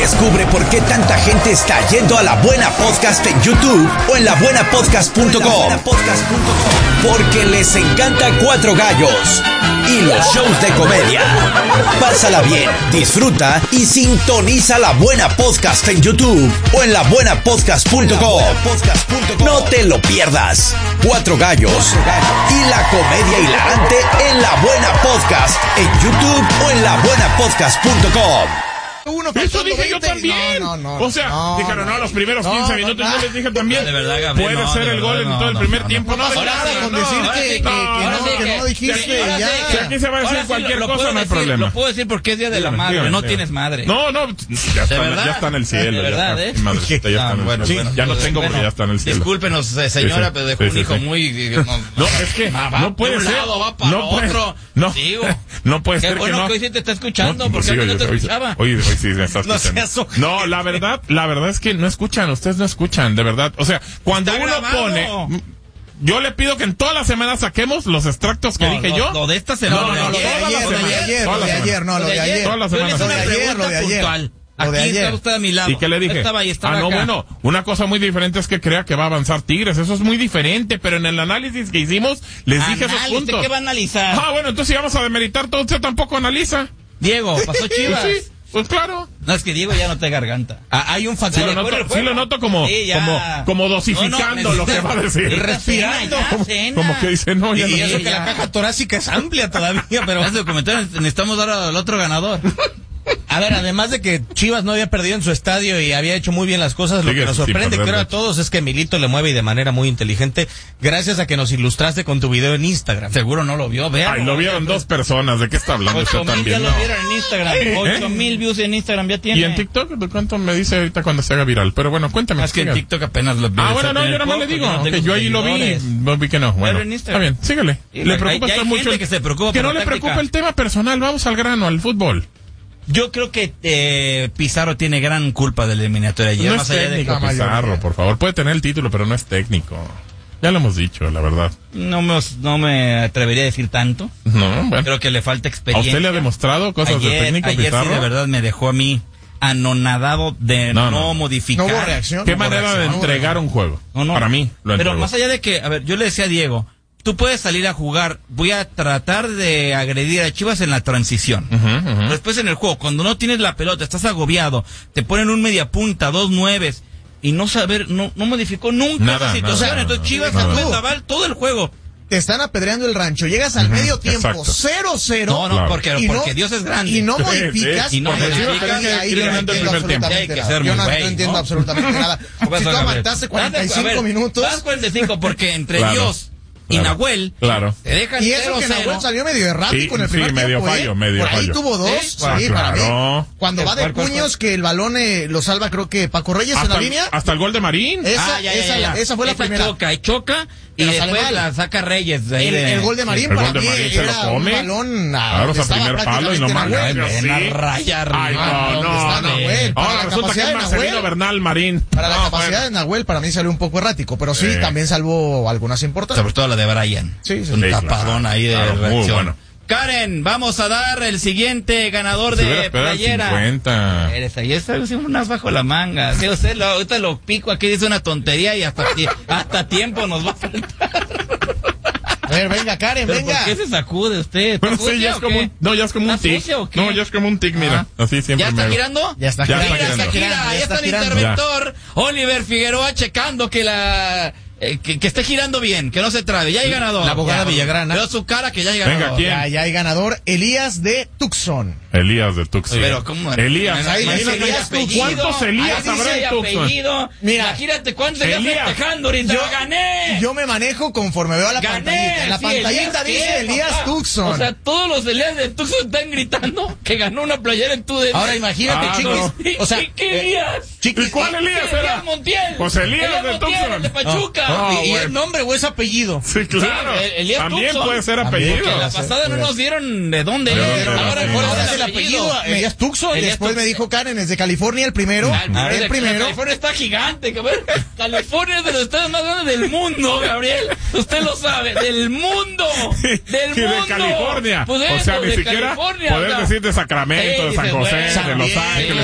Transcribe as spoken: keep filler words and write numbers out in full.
Descubre por qué tanta gente está yendo a La Buena Podcast en YouTube o en la buena podcast punto com. Porque les encanta Cuatro Gallos y los shows de comedia. Pásala bien, disfruta y sintoniza La Buena Podcast en YouTube o en la buena podcast punto com. No te lo pierdas. Cuatro Gallos y la comedia hilarante en La Buena Podcast en YouTube o en la buena podcast punto com. Uno Eso dije veinte. Yo también. No, no, no, o sea, no, dijeron, no, no, los primeros quince no, minutos no, yo les dije también. De verdad, Gabriel, puede no, ser el gol en todo el primer tiempo. No, no, nada con decir que no dijiste ya. Si aquí se va a decir cualquier cosa, no hay problema. Lo puedo decir porque es Día de la Madre, no tienes madre. No, no, ya está en el cielo. De verdad, ¿eh? Madrecita ya está en el cielo. Ya no tengo porque ya está en el cielo. Discúlpenos, señora, pero dejó un hijo muy... No, es que no puede ser. No puede ser. No puede ser que no. Qué bueno que hoy sí te está escuchando, porque antes no te escuchaba. Oye, hoy sí me estás escuchando. No, la verdad, la verdad es que no escuchan, ustedes no escuchan, de verdad. O sea, cuando Está uno grabado. pone, yo le pido que en toda la semana saquemos los extractos que no, dije lo, yo. Lo de esta semana. No, no, no, lo de ayer, lo de ayer, lo de ayer, no, lo de ayer. Toda la semana. Lo de ayer, lo de ayer. Aquí está usted a mi lado. ¿Y qué le dije? Estaba ahí, estaba ah, no, acá. bueno, una cosa muy diferente es que crea que va a avanzar Tigres, eso es muy diferente, pero en el análisis que hicimos, les Análisis, dije esos puntos. ¿Qué va a analizar? Ah, bueno, entonces si vamos a demeritar todo, usted tampoco analiza. Diego, pasó Chivas. Sí, pues claro. No, es que Diego ya no te garganta. Ah, hay un factor. Sí lo noto, sí lo noto como, sí, como, como dosificando no, no, lo que va a decir. Respirando. Como, como que dice, no, ya y no. Y eso ya. que la caja torácica es amplia todavía, pero... Antes de comentar, necesitamos dar al otro ganador. A ver, además de que Chivas no había perdido en su estadio y había hecho muy bien las cosas, lo sí, que nos sorprende, creo, a todos es que Milito le mueve y de manera muy inteligente, gracias a que nos ilustraste con tu video en Instagram. Seguro no lo vio, vean. Ay, lo vieron dos personas, ¿de qué está hablando usted también? Ocho mil ya no. lo vieron en Instagram, ocho mil views en Instagram ya tiene. ¿Y en TikTok? ¿De cuánto me dice ahorita cuando se haga viral? Pero bueno, cuéntame. Es que en TikTok apenas lo vi. Ah, bueno, no, yo nada más le digo, que yo ahí lo vi, no vi que no. Bueno, está bien, síguele. Le preocupa estar mucho. Que no le preocupa el tema personal, vamos al grano, al fútbol. Yo creo que eh, Pizarro tiene gran culpa de la eliminatoria ayer. No más es allá técnico, de Pizarro, por favor. Puede tener el título, pero no es técnico. Ya lo hemos dicho, la verdad. No me, no me atrevería a decir tanto. No, bueno. Creo que le falta experiencia. ¿A usted le ha demostrado cosas ayer, de técnico, ayer Pizarro? Sí, de verdad me dejó a mí anonadado de no, no, no modificar. No hubo reacción. ¿Qué no manera reacción, de entregar un juego? No, no. Para mí, lo Pero entregó. más allá de que, a ver, yo le decía a Diego, tú puedes salir a jugar, voy a tratar de agredir a Chivas en la transición. Uh-huh, uh-huh. Después en el juego, cuando no tienes la pelota, estás agobiado, te ponen un media punta, dos nueves, y no saber, no, no modificó nunca nada, esa situación. Nada, Entonces nada, Chivas nada. se Zaval todo el juego. Te están apedreando el rancho, llegas al uh-huh, medio tiempo, cero cero. No, no, claro. porque, porque no, Dios es grande. Y no modificas. Sí, sí. Y no modificas. Y ahí yo no entiendo absolutamente nada. Yo no entiendo absolutamente nada. Si tú aguantaste cuarenta y cinco minutos. Vas cuarenta y cinco porque entre claro. Dios y claro. Nahuel claro. te dejan y eso que Nahuel salió medio errático sí, en el primer sí, medio tiempo, fallo, ¿eh? medio por ahí fallo. tuvo dos, ¿Sí? sí, claro. para mí. Cuando va de ¿Cuál, cuál, puños cuál? que el balón eh, lo salva, creo que Paco Reyes hasta en la el, línea. Hasta el gol de Marín. Esa, ah, ya, esa, ya, ya. esa fue la esa primera. Choca y choca y Pero después la saca Reyes. De ahí el, de... el gol de Marín el para gol de mí Marín se era lo come. un balón. Claro, o sea, primer palo y no más. Una raya. Ay, no, no, no. Ahora resulta que es Marcelino Bernal Marín. Para la capacidad de Nahuel, para mí salió un poco errático, pero sí, también salvó algunas importantes. Sobre todo la de Brian. Sí, sí. Un tapadón ahí de reacción. Bueno. Karen, vamos a dar el siguiente ganador si de playera. cincuenta. Eres ahí, está unas bajo la manga. Si usted lo, ahorita lo pico aquí, dice una tontería y hasta, hasta tiempo nos va a faltar. A ver, venga, Karen, ¿Pero venga. ¿Por qué se sacude usted? Bueno, sí, ya es como un, no, ya es como un tic. No, ya es como un tic, mira. Ah. Así siempre ¿Ya está me girando? Ya está ya girando. Está girando. Ya está girando. Ahí está, está el interventor. Ya. Oliver Figueroa checando que la... Eh, que, que esté girando bien, que no se trabe. Ya hay ganador. La abogada ya, Villagrana. veo su cara que ya hay ganador. Venga, ¿quién? Ya, ya hay ganador. Elías de Tucson. Elías de Tucson. Pero ¿cómo? Elías. Ahí Imagínate Elías Tucson. ¿Cuántos Elías habrá en Tucson? Mira, imagínate cuántos Elías festejando ahorita. Yo gané. Yo me manejo conforme veo a la gané, pantallita. En la sí, pantallita Elías dice ¿qué, Elías papá? Tucson. O sea, todos los Elías de Tucson están gritando que ganó una playera en tu de... Ahora imagínate, ah, Chiquis. No. O sea, ¿qué Elías? Chiquis, ¿y cuál Elías era? Elías Montiel. Pues Elías, Elías de Montiel, Tucson. El de Pachuca. Oh, oh, ¿Y bueno. es nombre o es apellido? Sí, claro. Sí, Elías También Tucson. puede ser apellido. Porque la pasada no nos dieron de dónde. De dónde Ahora era, ¿cuál sí. es el apellido? Elías Tucson. Elías Después Tucson. me dijo Karen, es de California el primero. Ah, el de, primero. California está gigante, cabrón. California es de los estados más grandes del mundo, Gabriel. Usted lo sabe, del mundo. Del y mundo. de California. Pues o sea, eso, ni de siquiera California, poder o sea, decir de Sacramento, sí, de San dices, José, bueno, de Los también, Ángeles.